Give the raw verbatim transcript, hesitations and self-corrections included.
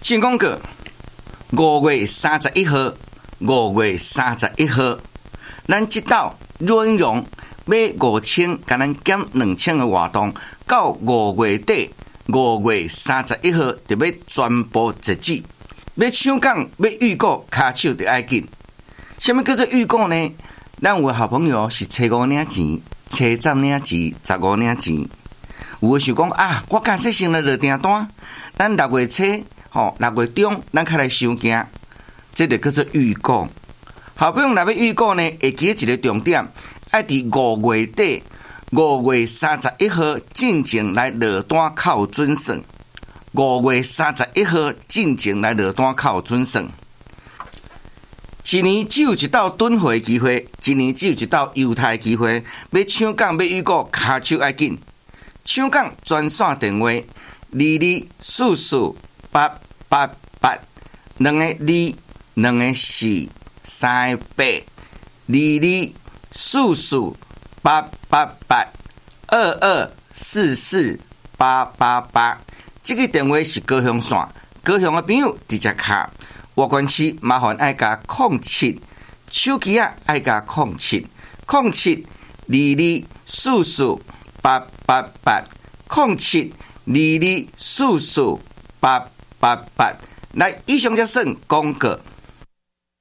先讲过五月三十一号，五月三十一号，咱即道内容买五千，甲咱减两千的活动，到五月底，五月三十一号就要全部截止。要抢讲，要预购，骹手就要紧。什么叫做预购呢？咱有的好朋友是初五领钱，初十领钱，十五领钱。有的想讲啊，我假设先来落订单，咱六月初。吼，六月中，咱开来收件，这就叫做预购。好不容易来要预购呢，会记一个重点，爱伫五月底，五月三十一号进前来落单靠准算。五月三十一号进前来落单靠准算。一年只有一道囤货机会，一年只有一道优待机会。要抢讲，要预购，骹手爱紧。抢讲专线电话：二二四四。八八八，两个二，两个四，三个八，二二四四八八八，二二四四八八八。这个电话是高雄线，高雄的朋友直接卡。外关市麻烦爱加空七，手机啊爱加空七，空七二二四四八八八，空七二二四四八。八八，来，以上则算广告。